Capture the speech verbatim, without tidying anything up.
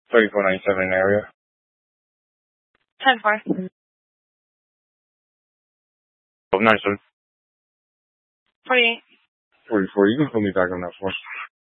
thirty-four ninety-seven area. ten four. Oh, ninety-seven. forty-eight. forty-four. You can put me back on that floor.